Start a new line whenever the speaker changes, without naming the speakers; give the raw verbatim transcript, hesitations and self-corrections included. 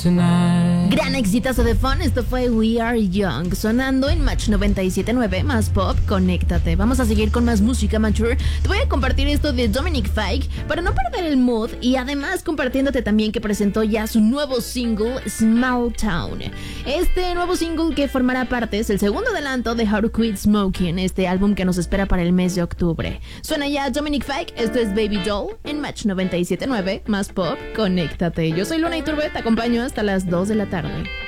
tonight.
Gran exitazo de Fun, esto fue We Are Young, sonando en Match noventa y siete punto nueve, más pop, conéctate. Vamos a seguir con más música mature. Te voy a compartir esto de Dominic Fike para no perder el mood y además compartiéndote también que presentó ya su nuevo single, Small Town. Este nuevo single que formará parte es el segundo adelanto de How to Quit Smoking, este álbum que nos espera para el mes de octubre. Suena ya Dominic Fike, esto es Baby Doll en Match noventa y siete punto nueve, más pop, conéctate. Yo soy Luna Iturbe, te acompaño hasta las dos de la tarde.